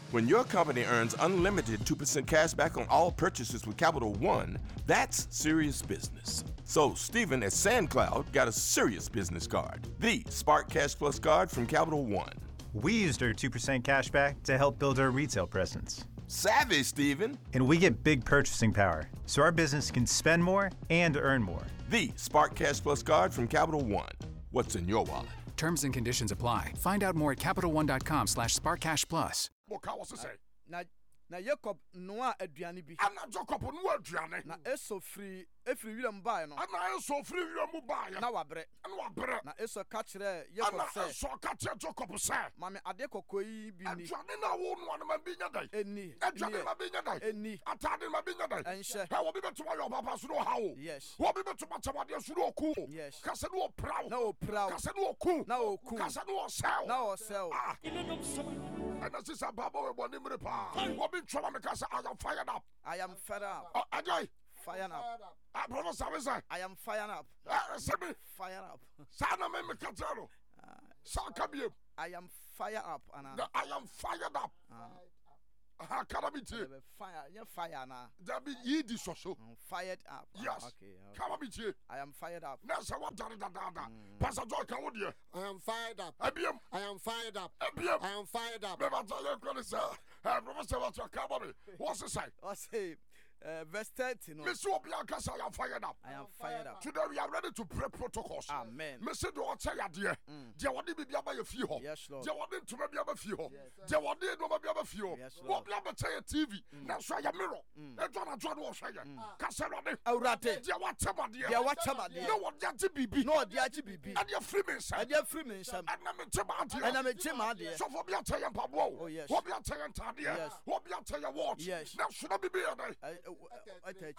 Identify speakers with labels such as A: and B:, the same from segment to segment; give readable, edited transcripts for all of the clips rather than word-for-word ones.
A: When your company earns unlimited 2% cash back on all purchases with Capital One, that's serious business. So Stephen at SandCloud got a serious business card, the Spark Cash Plus card from Capital One.
B: We used our 2% cash back to help build our retail presence.
A: Savvy, Stephen.
B: And we get big purchasing power, so our business can spend more and earn more.
A: The Spark Cash Plus card from Capital One. What's in your wallet?
C: Terms and conditions apply. Find out more at CapitalOne.com/SparkCashPlus.
D: Na Jacob noa aduane bi.
E: Ana Jacob noa aduane.
D: Na eso efiri wiram bae no.
E: Ana eso efiri wiram bae.
D: Na wabre. Na eso ka kire Jacob say.
E: Ana eso ka kire Jacob say.
D: Mame ade kokoyi bi ni.
E: Aduane na wo no na ma bi nya dai.
D: Eni.
E: Aduane ma bi nya dai.
D: Eni.
E: Atade ma bi nya dai.
D: Enhye.
E: Ha wo bi betuma yo papa so no hawo.
D: Yes.
E: Wo bi betuma chawade so no ku.
D: Yes.
E: Kase no prawo.
D: Na o prawo.
E: Kase no ku.
D: Na o ku.
E: Kase no sell.
D: Na o sell.
E: And this is a baba we want him to pay. What been trouble because I am fired up.
D: I am fed up.
E: Ajay.
D: Fired up.
E: Professor,
D: I am fired up.
E: Fired
D: up.
E: Sana me katero. Sakabie.
D: I am fired up.
E: I am fired up. Karabiti.
D: Fire. You fire na.
E: Dabi yidi soso.
D: Fired up.
E: Yes.
D: Okay.
E: Karabiti.
D: I am fired up.
E: Nasa what da. Pastor Joy kan wo de.
F: I am fired up.
E: Abiem.
F: I am fired up.
E: Abiem.
F: I am fired up.
E: Me ba tell you kwani say. Professor what you come what's it say?
D: I say verse 30 no.
E: Mr. Obianka, I am fired up.
D: I am fired up.
E: Today we are ready to pray protocols.
D: Amen.
E: Mr. Do what say dear. Dear what did be aba your fee ho.
D: Yes, Lord.
E: Dear what did to be aba fee ho. Dear what did no be aba fee ho. What be aba tell TV. Na so ya mirror. E John wo hwe ye. Kaserade.
D: Awurade.
E: Dear what chama dear.
D: Dear what chama dear.
E: No what dia bibi.
D: No dia chi bibi.
E: And your free men say.
D: And your free men say.
E: And na me chama dear.
D: And na me chama dear.
E: So for be tell you pabo.
D: Oh yes.
E: What be tell you tade.
D: Yes.
E: What be tell you watch.
D: Yes.
E: Na so na bibi ya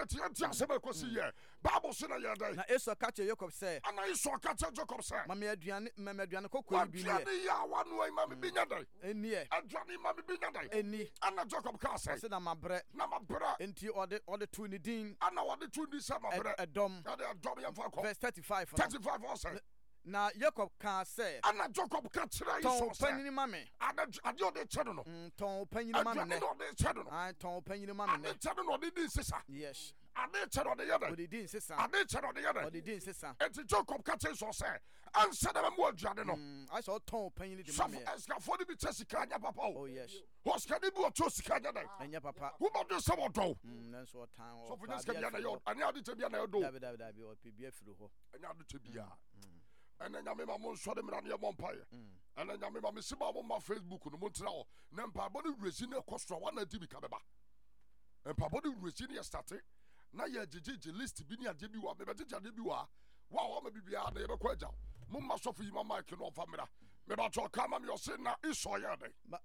E: Bible said
D: na Esau catch Jacob say.
E: And I saw catch Jacob say.
D: Mama aduane kokoi bi ne.
E: Ya wanu ai mama bi nya dai.
D: Eni e.
E: Aduane mama bi nya dai.
D: Eni.
E: Ana Jacob ka say.
D: Say na mabre. Enti ode tu ni din.
E: Ana ode tu ni sa mabre.
D: Edom.
E: Edom ya fa ko.
D: Verse 35.
E: 35 also.
D: Na Jacob can say.
E: Ana Jacob ka kira Esau say.
D: Ton panyin mame.
E: Ade ode chedo no.
D: Ton panyin mame ne.
E: Ade chedo no.
D: Ai ton panyin mame ne.
E: Ade chedo no de sisa.
D: Yes.
E: Ade chedo de yede.
D: Ode din sisa.
E: Ade chedo de yede.
D: Ode din sisa.
E: Enti Jacob ka kira Esau say. Ansa na mo aduane no.
D: I saw ton panyin de mame.
E: So eska for the sika nya papa.
D: Oh yes.
E: What's can be o sika nya dai.
D: Enya papa.
E: Who about this some do?
D: Nanso o time.
E: So for this can be na yo. Ani ade te bia na yo do.
D: Dabi o pe bia firi ho.
E: Anya ade te bia. And then Yamma Monso de Mirania Mompire. And then Yamma Missiba on my Facebook no Montreal. Nampa body resina costra one and Tibi Cababa. And Pabody resina started. Now you're Gigi list Binia Debua, maybe Debua. Wow, maybe I never quite out. Mumma Sophie, my mic and all family. Maybe I'll come on your sin now is so yard.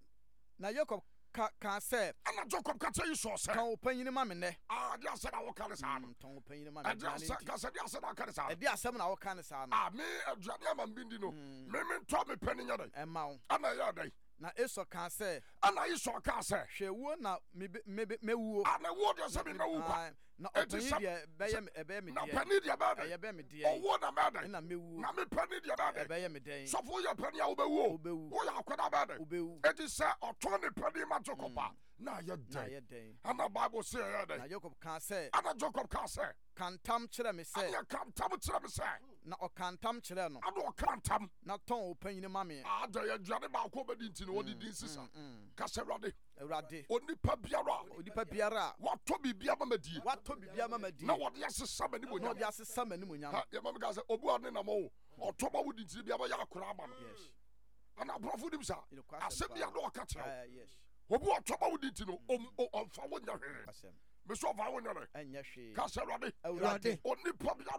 D: Now Jacob can say.
E: And a Jacob can tell you so, sir.
D: Can open your mammy.
E: Ah, just said our kind of son.
D: Tongue open your
E: mammy. I just said our kind of son.
D: There are some our kind of son.
E: Ah, me, a Janiam and Bindino. Maybe Tommy Penny and
D: Mount.
E: And I yard.
D: Na Esau can say.
E: And I saw can say.
D: She won now, maybe me woo.
E: And I would just have been no one.
D: No, Bayam a baby.
E: No, penny the baby.
D: I am dear.
E: Oh, what a matter.
D: And I me woo.
E: Not me penny the baby.
D: Bayam a day.
E: So for your penny, I'll be woo. What are quite about it? It is or 20 penny majocopa. Now you're day. And the Bible says, I
D: Jacob can say.
E: And a Jacob can say.
D: Can tam chile me say.
E: I can't tam chile me say.
D: Na o can tam chile no.
E: I don't can't tam.
D: Na ton open your mammy.
E: Ah, they are Johnny Balco Bedintin, what did this is? Casserade.
D: Rade.
E: Only Pabiara.
D: Only Pabiara.
E: What to be Biamadi?
D: What to be Biamadi?
E: No, what yes is somebody would not just summon him. Your mamma goes, Obuan in a mo, or Toba would be Biabayakraman. Yes. And I brought himself. I said, we are not catching.
D: Yes.
E: Obuan Toba would eat on forward your hair. Mr. Vawnere,
D: and Yashi,
E: Casserade, only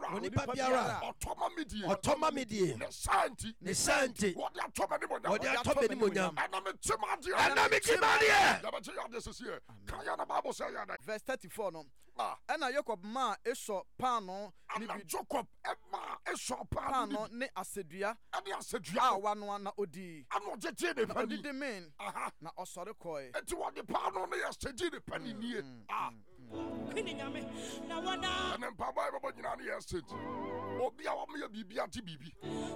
F: Pabiara,
E: Otoma Midi,
F: Santi,
E: what they are Tommy,
F: what they are Tommy Munyam,
E: and I'm a Timadi,
F: and I'm a
E: Timadi. This is here. Kayana Bible say,
D: verse 34. No, and a Jacob ma eso pano,
E: and Jacob, Emma, eso
D: pano, ne asedua,
E: and the asedua,
D: one na odi,
E: and what the Jenny
D: penny, the main, na osore koi,
E: and to what the pano, the asedua penny near. And then Papa, everybody on the estate. Oh, be our mere BB.